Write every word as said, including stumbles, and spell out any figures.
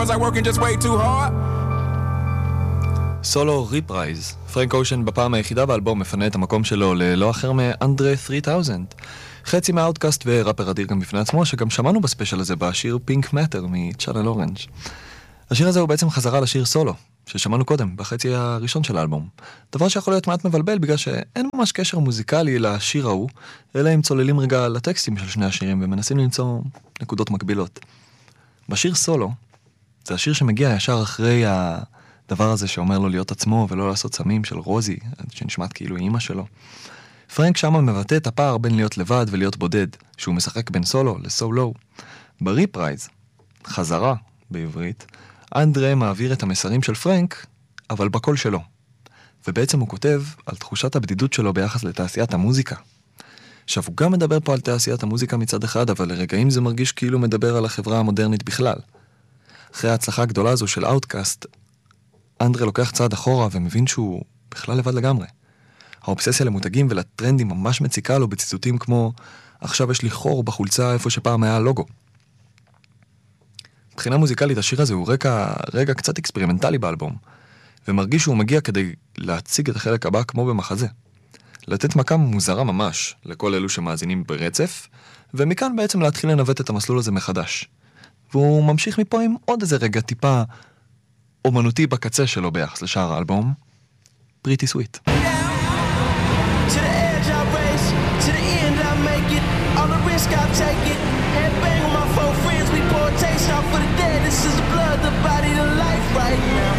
סולו ריפרייז. פרנק אושן בפעם היחידה באלבום מפנה את המקום שלו ללא אחר מאנדרה שלוש אלף. חצי מהאוטקאסט וראפר אדיר גם בפני עצמו, שגם שמענו בספיישל הזה בשיר פינק מטר מצ'אנל אורנג'. השיר הזה הוא בעצם חזרה לשיר סולו ששמענו קודם בחצי הראשון של האלבום, דבר שיכול להיות מעט מבלבל בגלל שאין ממש קשר מוזיקלי לשיר ההוא, אלא אם צוללים רגע לטקסטים של שני השירים ומנסים למצוא נקודות מקבילות. בשיר סולו זה השיר שמגיע ישר אחרי הדבר הזה שאומר לו להיות עצמו ולא לעשות סמים של רוזי, שנשמעת כאילו אימא שלו. פרנק שמה מבטא את הפער בין להיות לבד ולהיות בודד, שהוא משחק בין סולו לסולו. בריפרייז, חזרה בעברית, אנדרה מעביר את המסרים של פרנק, אבל בקול שלו. ובעצם הוא כותב על תחושת הבדידות שלו ביחס לתעשיית המוזיקה. עכשיו, הוא גם מדבר פה על תעשיית המוזיקה מצד אחד, אבל לרגעים זה מרגיש כאילו מדבר על החברה המודרנית בכלל. אחרי ההצלחה הגדולה הזו של אאוטקאסט, אנדרה לוקח צעד אחורה ומבין שהוא בכלל לבד לגמרי. האובססיה למותגים ולטרנדים ממש מציקה לו בציטוטים כמו עכשיו יש לי חור בחולצה איפה שפעם היה הלוגו. מבחינה מוזיקלית השיר הזה הוא רגע, רגע קצת אקספרימנטלי באלבום, ומרגיש שהוא מגיע כדי להציג את החלק הבא כמו במחזה. לתת מכה מוזרה ממש לכל אלו שמאזינים ברצף, ומכאן בעצם להתחיל לנווט את המסלול הזה מחדש. והוא ממשיך מפה עם עוד איזה רגע טיפה אומנותי בקצה שלו ביחס לשאר האלבום, Pretty Sweet. To the edge I race, to the end I make it, all the risk I take it, head bang with my four friends, we pour a taste out for the dead, this is the blood, the body, the life right now.